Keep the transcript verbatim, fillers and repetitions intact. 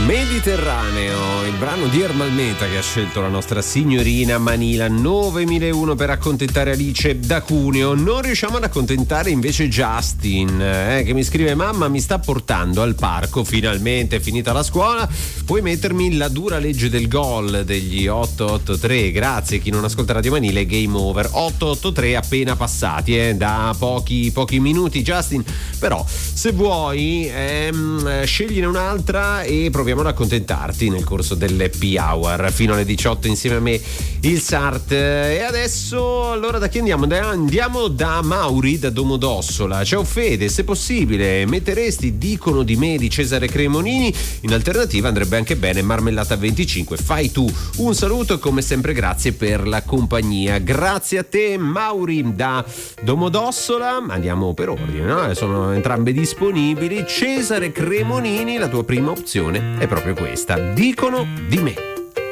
Mediterraneo, il brano di Ermalmeta che ha scelto la nostra signorina Manila. Novemilauno per accontentare Alice da Cuneo. Non riusciamo ad accontentare invece Justin, eh, che mi scrive: mamma mi sta portando al parco, finalmente è finita la scuola, puoi mettermi la dura legge del gol degli otto otto tre. Grazie, chi non ascolta Radio Manila è game over. Otto otto tre appena passati, eh, da pochi pochi minuti, Justin, però se vuoi ehm, scegliene un'altra e proviamo ad accontentarti nel corso dell'Happy Hour fino alle diciotto insieme a me, il Sart. E adesso allora da chi andiamo? Andiamo da Mauri da Domodossola. Ciao Fede, se possibile metteresti Dicono di me di Cesare Cremonini, in alternativa andrebbe anche bene Marmellata venticinque, fai tu. Un saluto e come sempre grazie per la compagnia. Grazie a te Mauri da Domodossola. Andiamo per ordine, no? Sono entrambe disponibili. Cesare Cremonini, la tua prima opzione è proprio questa, Dicono di me.